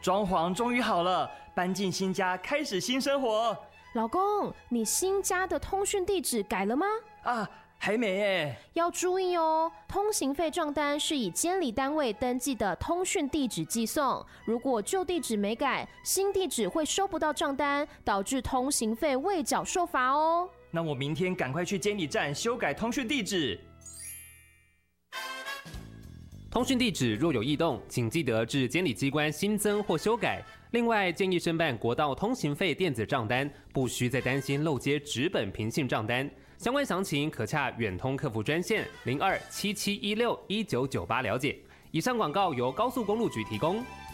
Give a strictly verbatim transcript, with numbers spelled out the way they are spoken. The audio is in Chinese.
装潢终于好了，搬进新家，开始新生活。 老公，你新家的通讯地址改了吗？ 啊，还没耶。 要注意哦，通行费账单是以监理单位登记的通讯地址寄送，如果旧地址没改，新地址会收不到账单，导致通行费未缴受罚哦。 那我明天赶快去监理站修改通讯地址。 通讯地址若有异动，请记得至监理机关新增或修改。另外，建议申办国道通行费电子账单，不需再担心漏接纸本平信账单。相关详情可洽远通客服专线零二七七一六一九九八了解。以上广告由高速公路局提供。